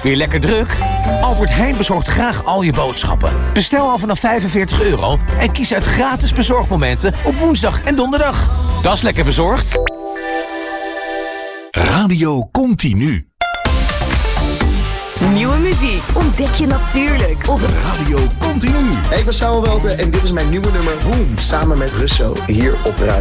Weer lekker druk? Albert Heijn bezorgt graag al je boodschappen. Bestel al vanaf €45 en kies uit gratis bezorgmomenten op woensdag en donderdag. Dat is lekker bezorgd. Radio Continu. Nieuwe muziek ontdek je natuurlijk op Radio Continu. Hey, ik ben Samuel Welte en dit is mijn nieuwe nummer Boom. Samen met Russo hier op Radio